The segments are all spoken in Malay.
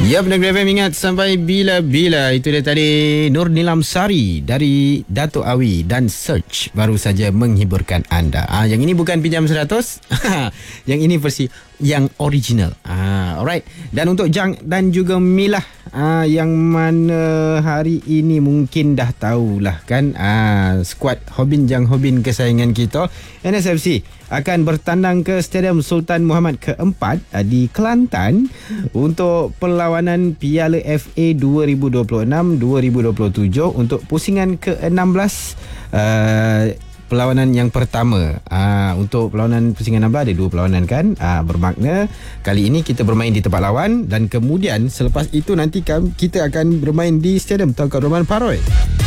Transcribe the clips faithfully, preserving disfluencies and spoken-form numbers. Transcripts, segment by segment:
Ya, pendengar F M, ingat sampai bila-bila. Itu dia tadi Nur Nilam Sari dari Dato' Awi dan Search baru saja menghiburkan anda. Ah, yang ini bukan pinjam seratus. Yang ini versi yang original. Ah, alright. Dan untuk Jang dan juga Milah, ah, yang mana hari ini mungkin dah tahulah kan, ah, skuad Hobin Jang Hobin kesayangan kita N S F C akan bertandang ke Stadium Sultan Muhammad keempat uh, di Kelantan untuk perlawanan Piala F A dua ribu dua puluh enam dua ribu dua puluh tujuh untuk pusingan ke enam belas. Uh, perlawanan yang pertama. uh, Untuk perlawanan pusingan enam belas ada dua perlawanan kan, uh, bermakna kali ini kita bermain di tempat lawan, dan kemudian selepas itu nanti kita akan bermain di Stadium Tunku Rahman Paroi.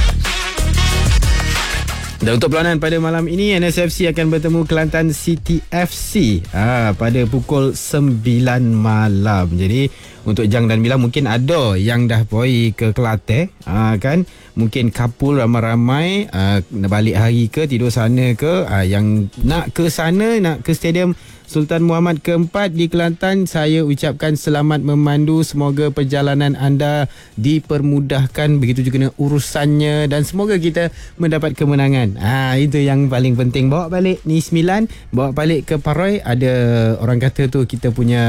Dan untuk perlawanan pada malam ini, N S F C akan bertemu Kelantan City F C ha, pada pukul sembilan malam. Jadi untuk Jang dan Mila mungkin ada yang dah pergi ke Kelantan, ha, kan? Mungkin couple ramai-ramai ha, balik hari ke, tidur sana ke, ha, yang nak ke sana, nak ke Stadium Sultan Muhammad keempat di Kelantan, saya ucapkan selamat memandu. Semoga perjalanan anda dipermudahkan, begitu juga dengan urusannya, dan semoga kita mendapat kemenangan. Ah, itu yang paling penting. Bawa balik ni sembilan, bawa balik ke Paroi. Ada orang kata tu kita punya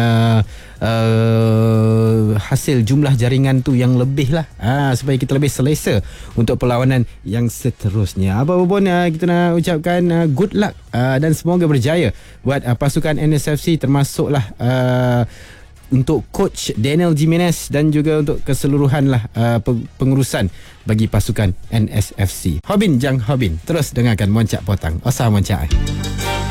uh, hasil jumlah jaringan tu yang lebih lah, ah, supaya kita lebih selesa untuk perlawanan yang seterusnya. Apa pun uh, kita nak ucapkan uh, good luck uh, dan semoga berjaya buat uh, pasukan N S F C, termasuklah uh, untuk coach Daniel Jimenez dan juga untuk keseluruhan lah uh, pengurusan bagi pasukan N S F C. Hobin Jang Hobin, terus dengarkan Moncak Potang. Osah Moncak.